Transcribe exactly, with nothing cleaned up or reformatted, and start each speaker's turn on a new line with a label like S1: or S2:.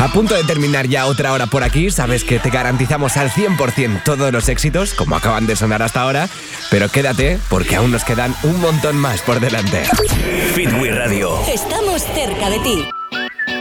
S1: A punto de terminar ya otra hora por aquí. Sabes que te garantizamos al cien por ciento todos los éxitos, como acaban de sonar hasta ahora. Pero quédate, porque aún nos quedan un montón más por delante.
S2: Hit Wii Radio.
S3: Estamos cerca de ti.